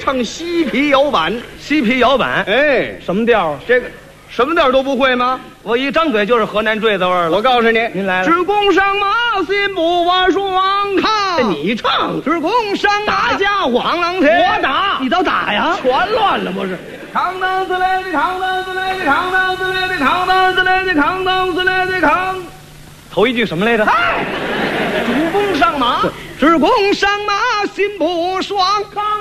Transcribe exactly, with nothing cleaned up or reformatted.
唱西皮摇板。 西皮摇板， 哎， 什么调啊？ 这个什么调都不会吗？ 我一张嘴就是河南坠子味儿了。 我告诉你， 您来了只供上马，心不往双看。 你唱， 只供上马， 打架黄狼天。 我打，你倒打呀！ 全乱了不是？扛当子来的扛当子来的扛当子来的扛当子来的扛当子来的扛。 头一句什么来着？ 哎，主公上马，只供上马，心不爽。